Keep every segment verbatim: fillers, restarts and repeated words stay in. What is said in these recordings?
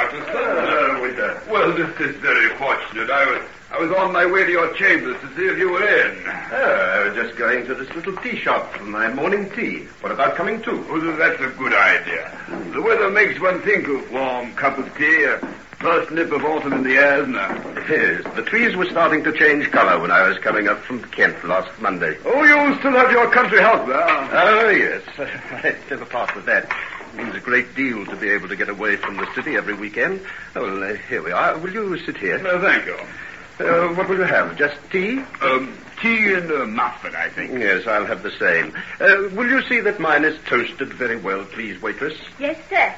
Arthur. Uh, Winter. Well, this is very fortunate. I was, I was on my way to your chambers to see if you were in. Oh, I was just going to this little tea shop for my morning tea. What about coming too? Oh, that's a good idea. The weather makes one think of warm cup of tea, a first nip of autumn in the air, isn't it? Yes, the trees were starting to change colour when I was coming up from Kent last Monday. Oh, you still have your country house there? Oh, yes. I never part with that. It means a great deal to be able to get away from the city every weekend. Oh, well, uh, here we are. Will you sit here? No, thank you. Uh, what will you have? Just tea? Um, tea and a muffin, I think. Yes, I'll have the same. Uh, will you see that mine is toasted very well, please, waitress? Yes, sir.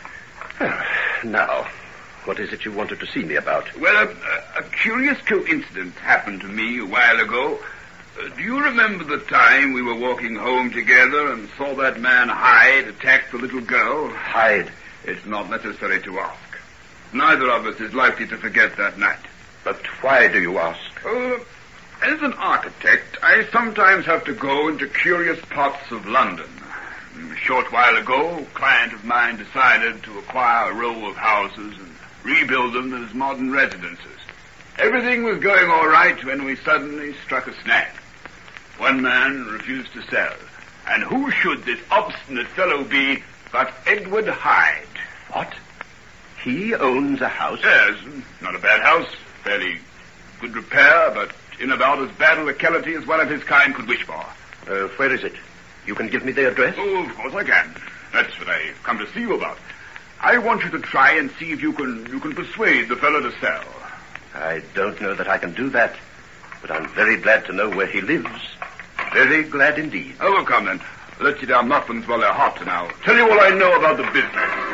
Now, what is it you wanted to see me about? Well, a, a curious coincidence happened to me a while ago. Uh, do you remember the time we were walking home together and saw that man Hyde attack the little girl? Hyde? It's not necessary to ask. Neither of us is likely to forget that night. But why do you ask? Uh, as an architect, I sometimes have to go into curious parts of London. A short while ago, a client of mine decided to acquire a row of houses and rebuild them as modern residences. Everything was going all right when we suddenly struck a snag. One man refused to sell. And who should this obstinate fellow be but Edward Hyde? What? He owns a house? Yes, not a bad house. Fairly good repair, but in about as bad a locality as one of his kind could wish for. Uh, where is it? You can give me the address? Oh, of course I can. That's what I've come to see you about. I want you to try and see if you can you can persuade the fellow to sell. I don't know that I can do that, but I'm very glad to know where he lives. Very glad indeed. Oh, well, come then. Let's eat our muffins while they're hot, and I'll tell you all I know about the business.